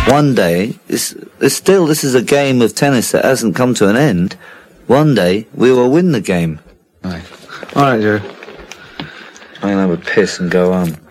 One day, this is a game of tennis that hasn't come to an end. One day, we will win the game. Right. All right, Joe. I'm going to have a piss and go home.